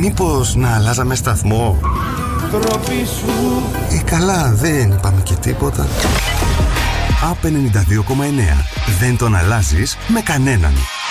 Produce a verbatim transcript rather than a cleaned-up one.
Μήπως να αλλάζαμε σταθμό? Τροπή σου. Ε, καλά, δεν είπαμε και τίποτα. Απ ενενήντα δύο κόμμα εννέα. Δεν τον αλλάζεις με κανέναν.